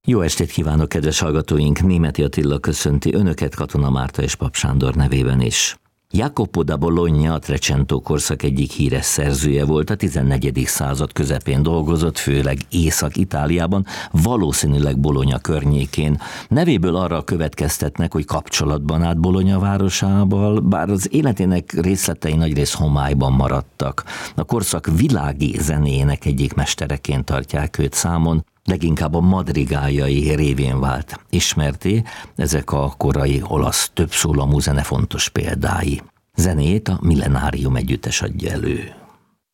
Jó estét kívánok, kedves hallgatóink! Németi Attila köszönti Önöket Katona Márta és Pap Sándor nevében is. Jacopo da Bologna a Trecento korszak egyik híres szerzője volt, a 14. század közepén dolgozott, főleg Észak-Itáliában, valószínűleg Bologna környékén. Nevéből arra következtetnek, hogy kapcsolatban állt Bologna városával, bár az életének részletei nagyrészt homályban maradtak. A korszak világi zenéjének egyik mestereként tartják őt számon, leginkább a madrigáljai révén vált ismerté, ezek a korai olasz többszólamú zene fontos példái. Zenét a Millenarium együttes adja elő.